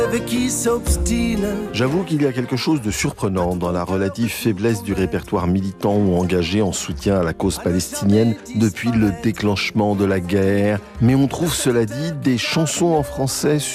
qui s'obstine. J'avoue qu'il y a quelque chose de surprenant dans la relative faiblesse du répertoire militant ou engagé en soutien à la cause palestinienne depuis le déclenchement de la guerre. Mais on trouve, cela dit, des chansons en français